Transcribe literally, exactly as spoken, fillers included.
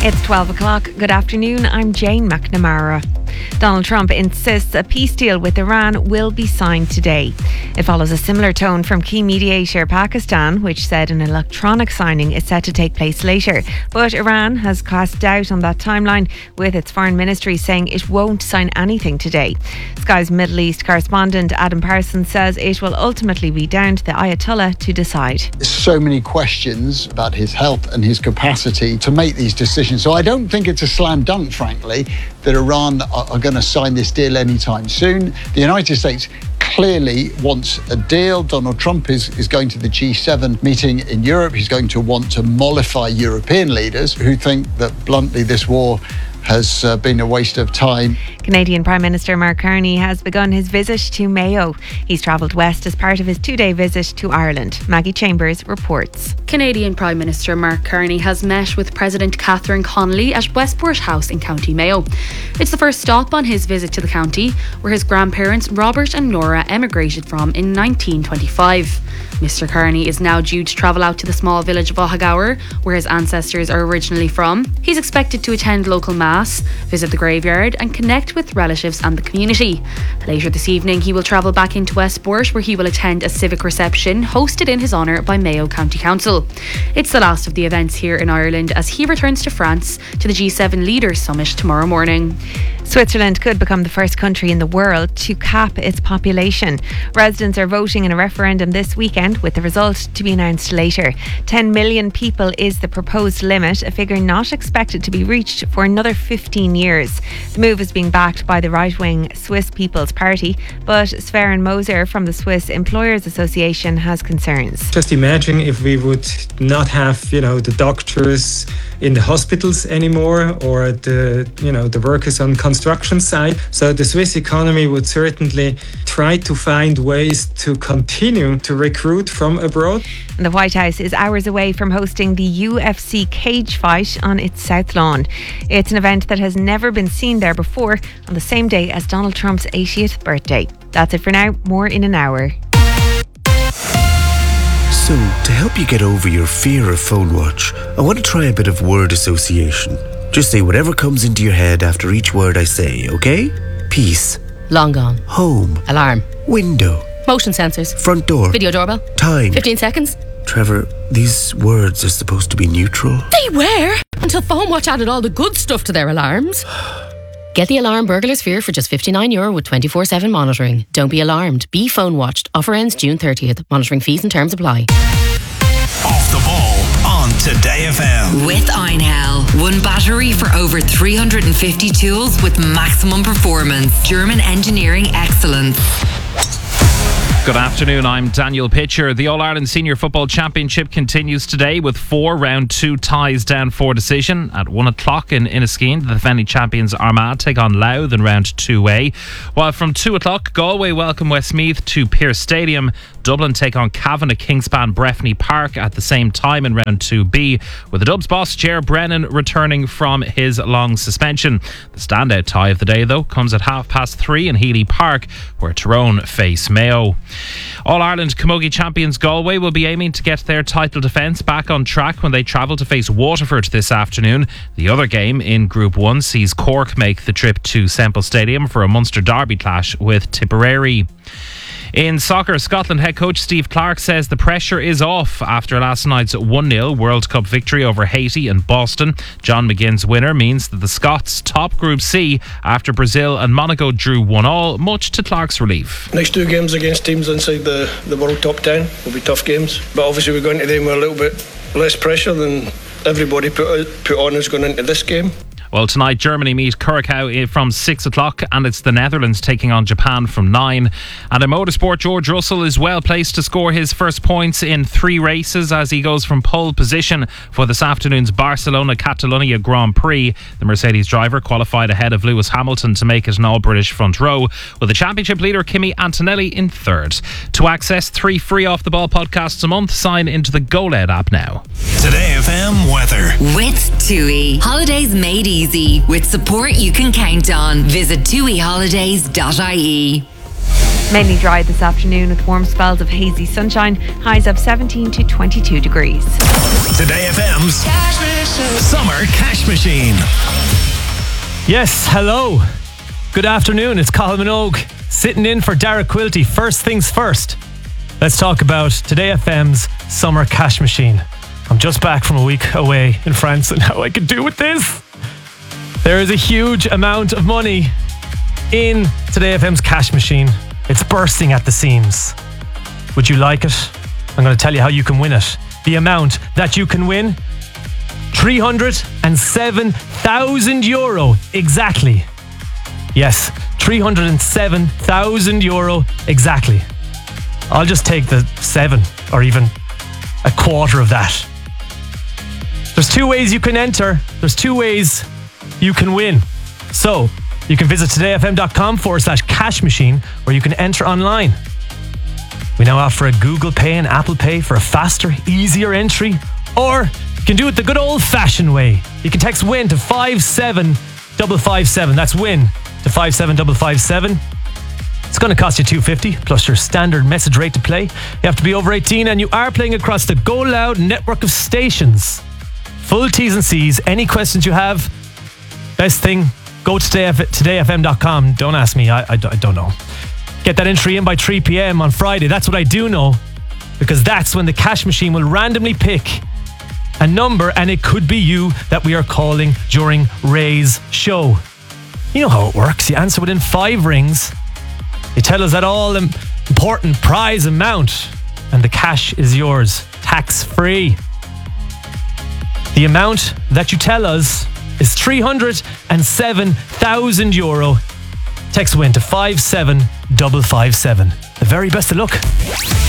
It's twelve o'clock. Good afternoon. I'm Jane McNamara. Donald Trump insists a peace deal with Iran will be signed today. It follows a similar tone from key mediator Pakistan, which said an electronic signing is set to take place later. But Iran has cast doubt on that timeline, with its foreign ministry saying it won't sign anything today. Sky's Middle East correspondent Adam Parsons says it will ultimately be down to the Ayatollah to decide. There's so many questions about his health and his capacity to make these decisions. So I don't think it's a slam dunk, frankly, that Iran are, are going to sign this deal anytime soon. The United States clearly wants a deal. Donald Trump is, is going to the G seven meeting in Europe. He's going to want to mollify European leaders who think that, bluntly, this war has uh, been a waste of time. Canadian Prime Minister Mark Carney has begun his visit to Mayo. He's travelled west as part of his two-day visit to Ireland. Maggie Chambers reports. Canadian Prime Minister Mark Carney has met with President Catherine Connolly at Westport House in County Mayo. It's the first stop on his visit to the county, where his grandparents Robert and Nora emigrated from in nineteen twenty-five. Mister Carney is now due to travel out to the small village of Ohagower, where his ancestors are originally from. He's expected to attend local mass, visit the graveyard and connect with relatives and the community. Later this evening he will travel back into Westport, where he will attend a civic reception hosted in his honour by Mayo County Council. It's the last of the events here in Ireland as he returns to France to the G seven Leaders Summit tomorrow morning. Switzerland could become the first country in the world to cap its population. Residents are voting in a referendum this weekend, with the result to be announced later. ten million people is the proposed limit, a figure not expected to be reached for another fifteen years. The move is being backed by the right-wing Swiss People's Party, but Sven Moser from the Swiss Employers Association has concerns. Just imagine if we would not have, you know, the doctors in the hospitals anymore, or the, you know, the workers on construction site. So the Swiss economy would certainly try to find ways to continue to recruit from abroad. And the White House is hours away from hosting the U F C cage fight on its South Lawn. It's an event that has never been seen there before, on the same day as Donald Trump's eightieth birthday. That's it for now. More in an hour. So, to help you get over your fear of phone watch, I want to try a bit of word association. Just say whatever comes into your head after each word I say, okay? Peace. Long gone. Home. Alarm. Window. Motion sensors. Front door. Video doorbell. Time. fifteen seconds. Trevor, these words are supposed to be neutral. They were! Until Phone Watch added all the good stuff to their alarms. Get the alarm Burglar Sphere for just fifty-nine euro with twenty-four seven monitoring. Don't be alarmed. Be phone watched. Offer ends June thirtieth. Monitoring fees and terms apply. Off the ball on Today F M. With Einhell. One battery for over three hundred fifty tools with maximum performance. German engineering excellence. Good afternoon, I'm Daniel Pitcher. The All-Ireland Senior Football Championship continues today with four round two ties down for decision. At one o'clock in Inniskeen, the defending champions Armagh take on Louth in round two A. While from two o'clock, Galway welcome Westmeath to Pearse Stadium. Dublin take on Cavan at Kingspan Breffni Park at the same time in round two B, with the Dubs boss Ger Brennan returning from his long suspension. The standout tie of the day, though, comes at half past three in Healy Park, where Tyrone face Mayo. All-Ireland Camogie champions Galway will be aiming to get their title defence back on track when they travel to face Waterford this afternoon. The other game in Group one sees Cork make the trip to Semple Stadium for a Munster derby clash with Tipperary. In soccer, Scotland head coach Steve Clarke says the pressure is off after last night's one nil World Cup victory over Haiti and Boston. John McGinn's winner means that the Scots top Group C after Brazil and Monaco drew one all, much to Clarke's relief. Next two games against teams inside the, the world top ten will be tough games, but obviously we're going to them with a little bit less pressure than everybody put, put on who's going into this game. Well, tonight Germany meet Curacao from six o'clock, and it's the Netherlands taking on Japan from nine. And in motorsport, George Russell is well placed to score his first points in three races as he goes from pole position for this afternoon's Barcelona Catalunya Grand Prix. The Mercedes driver qualified ahead of Lewis Hamilton to make it an all-British front row, with the championship leader Kimi Antonelli in third. To access three free off-the-ball podcasts a month, sign into the GoLed app now. Today F M weather. With TUI. Holidays made easy. Easy with support you can count on. Visit tui holidays dot I E. Mainly dry this afternoon with warm spells of hazy sunshine. Highs of seventeen to twenty-two degrees. Today F M's Summer Cashmere. Machine. Yes, hello. Good afternoon. It's Colin Minogue sitting in for Dara Quilty. First things first, let's talk about Today F M's Summer Cash Machine. I'm just back from a week away in France and how I could do with this. There is a huge amount of money in Today F M's Cash Machine. It's bursting at the seams. Would you like it? I'm going to tell you how you can win it. The amount that you can win, three hundred seven thousand euro exactly. Yes, three hundred seven thousand euro exactly. I'll just take the seven or even a quarter of that. There's two ways you can enter. There's two ways you can win. So you can visit todayfm.com forward slash cash machine, or you can enter online. We now offer a Google Pay and Apple Pay for a faster, easier entry, or you can do it the good old-fashioned way. You can text WIN to five seven five five seven. That's WIN to five seven five five seven. It's going to cost you two dollars fifty plus your standard message rate to play. You have to be over eighteen and you are playing across the Go Loud network of stations. Full T's and C's. Any questions you have, best thing, go to today f m dot com. Don't ask me. I, I, I don't know. Get that entry in by three p.m. on Friday. That's what I do know, because that's when the cash machine will randomly pick a number, and it could be you that we are calling during Ray's show. You know how it works. You answer within five rings. You tell us that all important prize amount, and the cash is yours, tax-free. The amount that you tell us is three hundred seven thousand euro. Text WIN to five seven five five seven. The very best of luck.